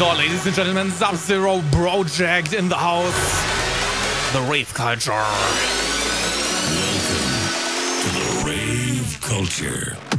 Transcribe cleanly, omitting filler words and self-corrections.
So, ladies and gentlemen, Sub-Zero Project in the house. The rave culture. Welcome to the rave culture.